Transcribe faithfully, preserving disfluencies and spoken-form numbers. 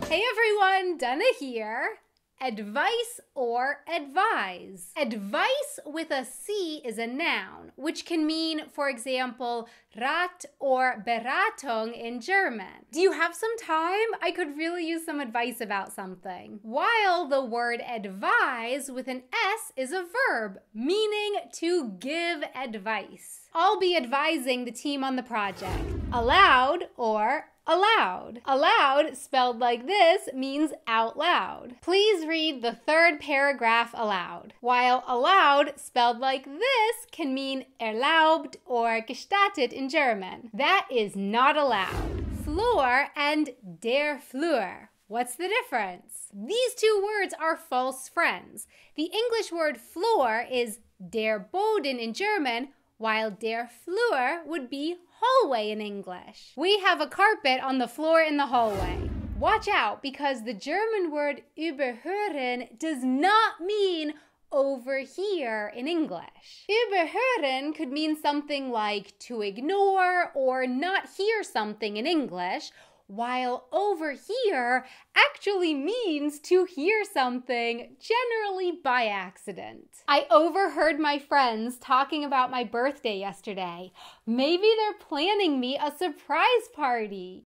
Hey everyone, Dana here. Advice or advise. Advice with a C is a noun, which can mean, for example, Rat or Beratung in German. Do you have some time? I could really use some advice about something. While the word advise with an S is a verb, meaning to give advice. I'll be advising the team on the project. Aloud or Aloud. Aloud, spelled like this, means out loud. Please read the third paragraph aloud. While aloud, spelled like this, can mean erlaubt or gestattet in German. That is not allowed. Flur and der Flur. What's the difference? These two words are false friends. The English word floor is der Boden in German, while der Flur would be hallway in English. We have a carpet on the floor in the hallway. Watch out, because the German word überhören does not mean over here in English. Überhören could mean something like to ignore or not hear something in English, while over here actually means to hear something, generally by accident. I overheard my friends talking about my birthday yesterday. Maybe they're planning me a surprise party.